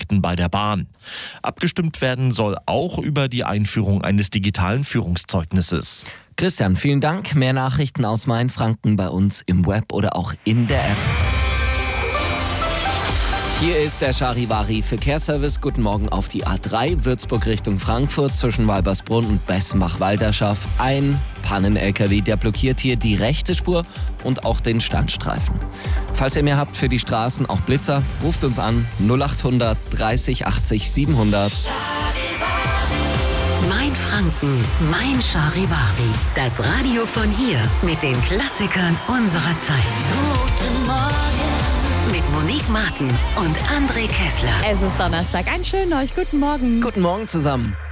Projekten bei der Bahn. Abgestimmt werden soll auch über die Einführung eines digitalen Führungszeugnisses. Christian, vielen Dank. Mehr Nachrichten aus Mainfranken bei uns im Web oder auch in der App. Hier ist der Charivari-Verkehrsservice. Guten Morgen auf die A3 Würzburg Richtung Frankfurt zwischen Walbersbrunn und Bessenbach-Walderschaft. Ein Pannen-LKW, der blockiert hier die rechte Spur und auch den Standstreifen. Falls ihr mehr habt für die Straßen, auch Blitzer, ruft uns an 0800 30 80 700. Mainfranken, mein Charivari. Das Radio von hier mit den Klassikern unserer Zeit. Guten Morgen. Mit Monique Martin und André Kessler. Es ist Donnerstag. Einen schönen euch guten Morgen. Guten Morgen zusammen.